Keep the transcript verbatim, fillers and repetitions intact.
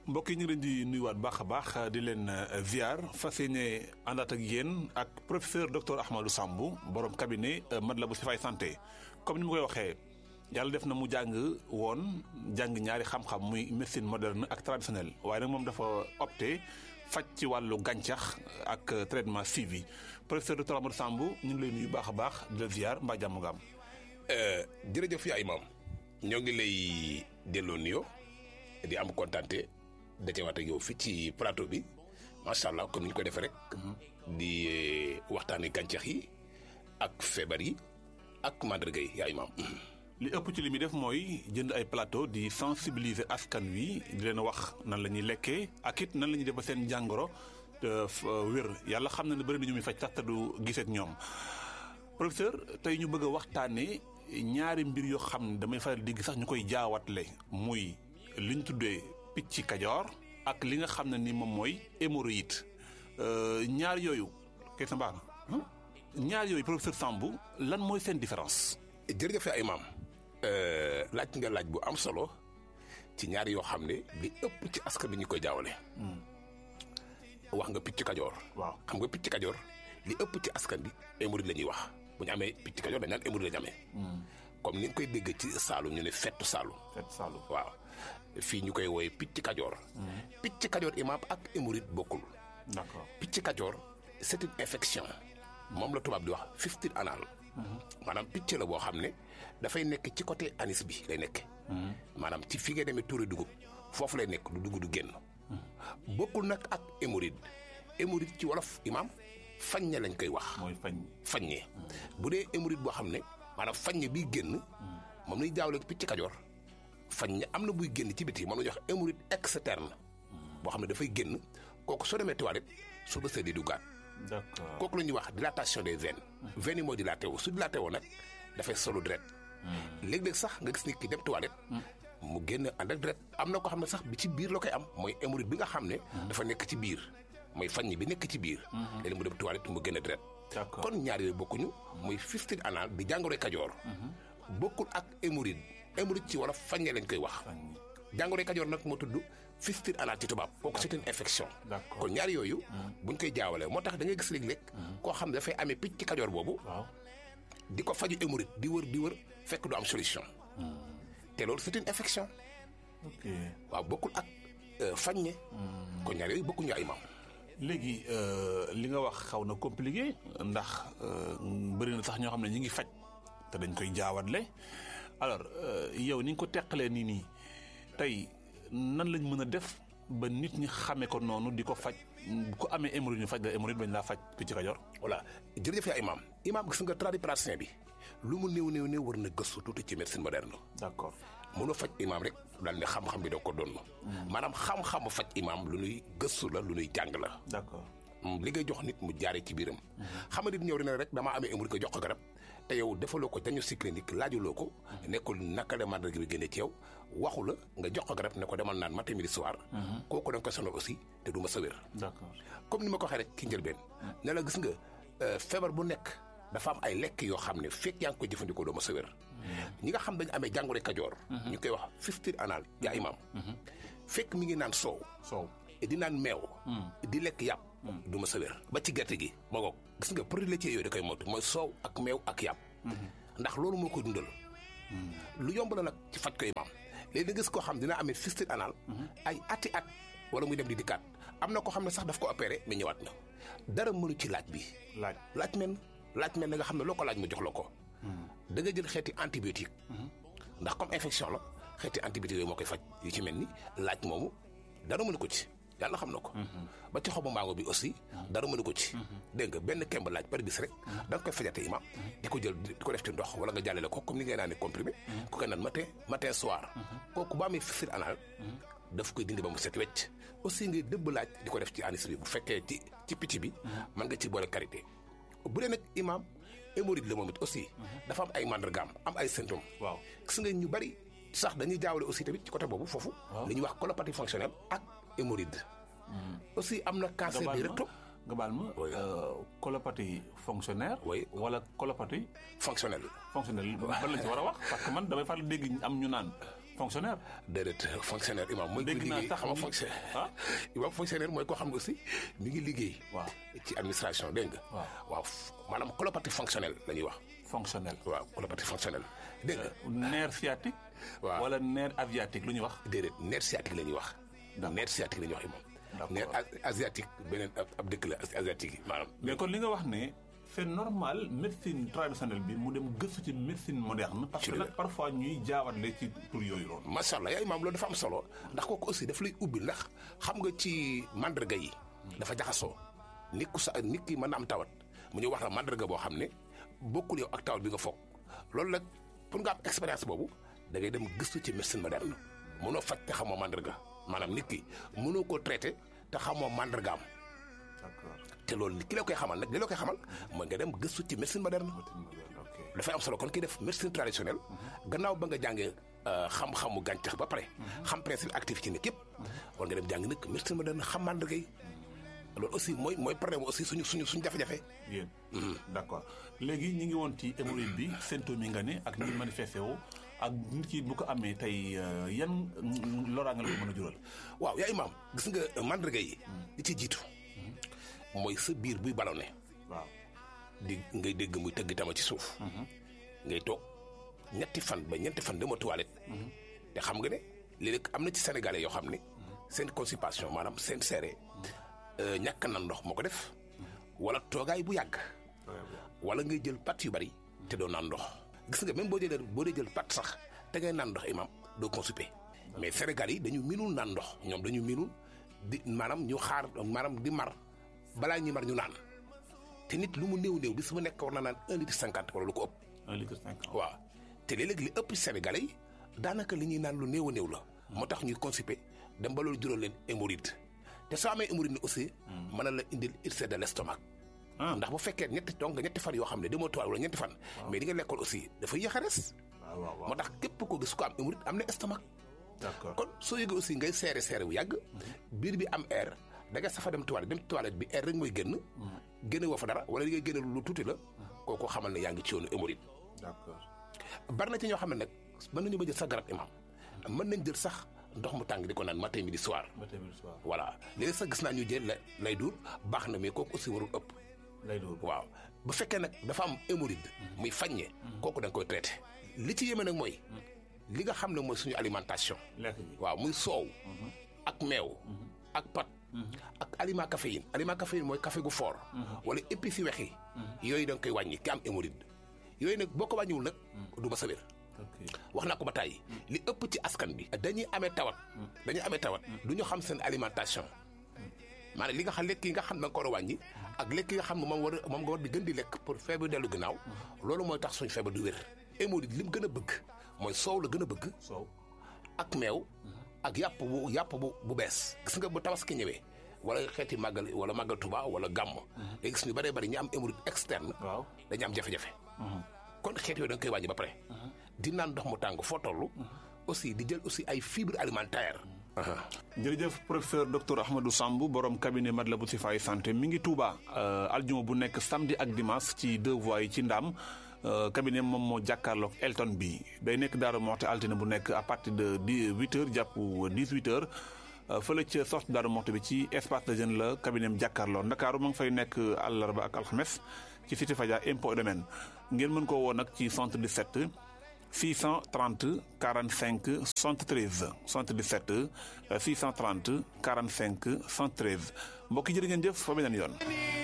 mbokk yi ñu ngi leen di nuyuwaat baax a baax di leen ziar fas yéene àndaat ak yéen ak professeur docteur Ahmadou Samb borom cabinet Matlaboul Chifaay santé comme ni ma koy waxee yàlla def na mu jàng woon jàng ñaari xam-xam muy médecine moderne ak traditionnelle waaye nag moom dafa opté faj ci wàllu gàncax ak traitement suivi professeur docteur Ahmadou Samb ñu ngi lay nuyu baax a baax di la ziar mbaa jàmm nga am. jërëjëf yaay maam ñoo ngi lay delloo nuyoo di am kontante dajewaat ak yow fii ci plateau bi macha allah comme ni ñu ko defee rek. di waxtaanee gàncax yi ak feebar yi ak màndarga yi yaay maam. li ëpp ci li muy def mooy jënd ay plateau di sensibiliser askan wi di leen wax nan la ñuy lekkee ak it nan la ñuy def ba seen jàngoro wér yàlla xam na ne bëri na ñu muy faj sax te du gisee ak ñoom professeur tey ñu bëgg a waxtaanee ñaari mbir yoo xam ne damay faral di gis sax ñu koy jaawatle muy li ñu tuddee picc kajoor ak li nga xam ne ni moom mooy hémorroïde ñaar yooyu kay sa mbaax na ñaar yooyu professeur Samb lan mooy seen différence. jërëjëf ay maam laaj nga laaj bu am solo ci ñaar yoo xam ne li ëpp ci askan bi ñu koy jaawale. wax nga picc kajoor. waaw xam nga picc kajoor li ëpp ci askan bi hémorroïde la ñuy wax bu ñu amee picc kajoor dañ naan hémorroïde la ñu amee. comme ni nga koy dégg ci Saalum ñu ne fettu Saalum. fettu Saalum waaw fii ñu koy wooye picc kajoor. picc kajoor imaam ak hémorroïde bokkul. d'accord picc kajoor c'est une infection moom la tubaab di wax fistule anal. maanaam picc la boo xam ne dafay nekk ci côté anis bi lay nekk. maanaam ci fi ngay demee tuuri dugub foofu lay nekk du dugub du génn. bokkul nag ak hémorroïde hémorroïde ci wolof imaam faññe lañ koy wax. mooy fañ. faññe bu dee hémorroïde boo xam ne maanaam faññe biy génn. moom lañuy jaawale picc kajoor faññe am na buy génn ci biti moom la ñuy wax hémorroïde externe. boo xam ne dafay génn kooku soo demee toilette su bësee di duggaat. d'accord kooku la ñuy wax dilatation des veines. veines yi moo dilaté wu su dilaté woo nag dafay solu deret. léeg-léeg sax nga gis nit ki dem toilette. mu génn ànd ak deret am na ko xam ne sax bi ci biir la koy am mooy hémorroïde bi nga xam ne. dafa nekk ci biir mooy faññi bi nekk ci biir. léeg mu dem toilette mu génn deret. d'accord kon ñaar yooyu bokkuñu muy fistule anal di jàngoroy kajoor. bokkul ak hémorroïde hémorroïde ci wala faññe lañ koy wax. jàngoroy kajoor nag moo tudd fistule anal ci tubaab kooku c'est une infection. d'accord kon ñaar yooyu. buñ koy jaawalee moo tax da ngay gis léeg-léeg. koo xam ne dafay amee picc kajoor boobu. waaw di ko faju hémorroïde di wër di wër fekk du am solution. te loolu c'est une infection. ok waaw bokkul ak faññe. kon ñaar yooyu bokkuñu ay maam. léegi li nga wax xaw na compliqué ndax bëri na sax ñoo xam ne ñi ngi faj te dañ koy jaawatle alors yow ni nga ko teqalee nii nii tey nan lañ mën a def ba nit ñi xamee ko noonu di ko faj bu ko amee hémorroïde ñu faj la hémorroïde bañ laa faj picc kajoor. voilà jërëjëf yaa imaam imaam gis nga tradipraticien bi lu mu néew néew néew war na gëstu tuuti ci médecine moderne. d'accord mënoo faj imaam rek daal ne xam-xam bi doo ko doon. maanaam xam-xamu faj imaam lu nuy gëstu la lu nuy jàng la. d'accord li ngay jox nit mu jaaree ci biiram. xam nga nit ñëw dina rek damaa amee hémorroïde ko jox ko garab te yow defaloo ko diagnostic clinique laajuloo ko. nekkul naka la màndarga bi génnee ci yow waxu la nga jox ko garab ne ko demal naan matin midi soir. kooku da nga koy sonal aussi te du ma sa wér. d'accord comme ni ma ko waxee rek ki njëlbeen. ne la gis nga feebar bu nekk dafa am ay lekk yoo xam ne fekk yaa ngi koy jëfandikoo doo ma sa wér. ñi nga xam dañu amee jàngoro kajoor. ñu koy wax fistule anal yaa imaam. fekk mi ngi naan soow. soow di naan meew. di lekk yàpp. du ma sa wér ba ci gerte gi ma ngoog gis nga produits laitiers yooyu da koy moytu mooy soow ak meew ak yàpp. ndax loolu moo koy dundal. lu yomb la nag ci faj ko imaam léegi nga gis koo xam dina amee fistule anal. ay ati at wala muy dem di dikkaat am na koo xam ne sax daf ko opéré mais ñëwaat na dara mënu ci laaj bi. laaj laaj men laaj men na nga xam ne loo ko laaj mu jox la ko. da nga jël xeeti antibiotique. ndax comme infection la xeeti antibiotique yooyu moo koy faj yu ci mel ni laaj moomu dara mënu ko ci. yàlla xam na ko. ba ci xobu mbaango bi aussi. dara mënu ko ci. dégg nga benn kemb laaj par bis rek. da nga koy fajate imaam. di ko jël di ko def ci ndox wala nga jàllale ko comme ni ngay naan comprimé. ku koy naan matin matin soir. kooku ba amee fistule anal daf koy dindi ba mu set wecc. aussi ngay dëbb laaj di ko def ci anis bi bu fekkee ci ci picc bi. mën nga ci boole karité. bu dee nag imaam hémorroïde la moom it aussi. dafa am ay màndargaam am ay symptômes. waaw gis nga ñu bari sax dañuy jaawale aussi tamit ci côté boobu foofu. li ñuy wax colopathie fonctionnelle ak hémorroïde. aussi am na cancer du rectum. nga baal ma colopathie fonctionnaire. oui wala colopathie. fonctionnelle. fonctionnelle ban lañ ci war a wax parce que man damay faral dégg am ñu naan fonctionnaire. déedéet fonctionnaire imam mooy. dégg naa liggéey sax xam nga ni- fonctionnaire. ah imam fonctionnaire mooy koo xam ne aussi mi ngi liggéey. waaw ci administration dégg nga. waaw waaw f- maanaam colopathie fonctionnelle la ñuy wax. fonctionnel. waaw colopathie fonctionnelle dégg nga. nerf sciatique. waaw wala nerf asiatique lu ñuy wax. déedéet nerf sciatique la ñuy wax. D'accord. nerf sciatique la ñuy wax imam. D'accord. nerf a- asiatique beneen ab ab dëkk la asiatique yi maanaam. mais kon li nga wax ne c'est normal médecine traditionnelle bi mu dem gëstu ci médecine moderne. parce que Ci nag la. parfois ñuy jaawatle ci tur yooyu loolu. macha allah yaay maam loolu dafa am solo ndax kooku aussi daf lay ubbi ndax xam nga ci mandarga yi. dafa jaxasoo nit ku sa nit ki mën na am tawat mu ñu wax la mandarga boo xam ne bokkul yow ak tawat bi nga foog loolu nag pour nga am expérience boobu da ngay dem gëstu ci médecine moderne mënoo faj te xamoo mandarga maanaam nit ki mënoo koo traité te xamoo mandargaam d'accord. te loolu ki la koy xamal nag li la koy xamal mooy nga dem gëstu ci médecine moderne. ok. dafay am solo kon kii def médecine traditionnelle gannaaw ba nga jàngee euh, xam-xamu gàncax ba pare xam principe actif ci nit yëpp war nga dem jàng nag médecine moderne xam mandarga yi loolu aussi mooy mooy problème aussi suñu suñu suñu jafe-jafe. yéen. d'accord léegi ñi ngi woon ci hémorroïde bi symptômes yi nga ne ak ni manifesté woo ak nit ki bu ko amee tey euh, yan loraange la ko mën a jural. waaw yaa imaam gis nga mandarga yi li ci jiitu mooy sa biir buy ballonné waaw. di ngay dégg muy tëgg tama ci suuf ngay toog ñetti fan ba ñetti fan dama toilette te xam nga ne léeg-léeg am na ci sénégalais yoo xam ne seen constipation maanaam seen seere ñàkk na ndox moo ko def wala toogaay bu yàgg wala ngay jël pat yu bari te doo naan ndox gis nga même boo jëlee boo dee jël pat sax te ngay naan ndox imam doo constipé mais sénégalais yi dañu minul naan ndox ñoom dañu minul di maanaam ñu xaar maanaam di mar balaa ñuy mar ñu naan te nit lu mu néew néew bis mu nekk war na naan un litre cinquante wala lu ko ëpp. un litre cinquante. waaw te léeg-léeg li ëpp sénégalais yi daanaka li ñuy naan lu néew a néew la. moo tax ñuy constipé dem ba loolu jural leen hémorroïde te soo amee hémorroïde ni aussi. mën na la indil ulcère de l'estomac. ndax bu fekkee ñetti donc ñetti fan yoo xam ne demoo toile wala ñetti fan. mais di nga lekkoon aussi dafa yéex a res. waaw waaw waaw moo tax képp ko gis ko am hémorroïde am na estomac. d'accord kon soo yëgee aussi ngay seere seere bu yàgg. biir bi am air da nga safa dem toilette dem toilette bi air rek mooy génn. génne woo fa dara wala li ngay génne lu tuuti la. kooku xamal ne yaa ngi ci yoonu hémorroïde. d'accord. bari na ci ñoo xam ne nag mën nañu ba jël sax garab imam mën nañ jël sax ndox mu tàng di ko naan matin midi soir. matin midi soir. voilà léegi sax gis naa ñu jël la lay duur baax na mais kooku aussi warul ëpp. lay doon. waaw bu fekkee nag dafa am hémorroïde muy faññe kooku da nga koy traité. li ci yéeme nag mooy li nga xam ne mooy suñu alimentation. lekk gi. waaw muy soow. ak meew. ak pat. ak aliment caféine aliment caféine mooy café gu fort. wala épices yu weex yi. yooyu da nga koy wàññi ki am hémorroïde yooyu nag boo ko wàññiwul nag. du ma sa wér. wax naa ko ba tàyyi li ëpp ci askan bi dañuy amee tawat. dañuy amee tawat du ñu xam seen alimentation. maanaam li nga xam lekk yi nga xam da nga ko war a wàññi. ak lekk yi nga xam ne moom war moom nga war di gën di lekk pour feebar dellu ginnaaw. loolu mooy tax suñu feebar du wér. hémorroïde li mu gën a bëgg mooy soow la gën a bëgg. soow ak meew. ak yàpp bu yàpp bu bu bees gis nga bu tabaski ñëwee wala xeeti màggal wala màggal Tuba wala gàmm. léegi gis ñu bëree bëri ñi am hémorroïde externe. waaw dañu am jafe-jafe. kon xeet yooyu da nga koy wàññi ba pare. di naan ndox mu tàng foo toll. aussi di jël aussi ay fibres alimentaires. jërëjëf professeur docteur Ahmadou Samb borom cabinet Matlaboul Chifaay santé mi ngi Touba aljuma bu nekk samedi ak dimanche ci deux voies yi ci Ndaam cabinet moom moo jàkkaarloog Elton bi day nekk Daaru Moxti altine bu nekk à partir de huit heures jàpp dix-huit heures fële ca sortie Daaru Moxti bi ci espace de jeune la cabinet am jàkkaarloo Ndakaaru ma ngi fay nekk àllarba ak alxames ci cité Fadia impôt domaine ngeen mën koo woo nag ci soixante-dix-sept six cent trente quarante-cinq soixante-treize soixante-dix-sept six cent trente quarante-cinq soixante-treize mbokk yi jërë ngeen jëf fa beneen yoon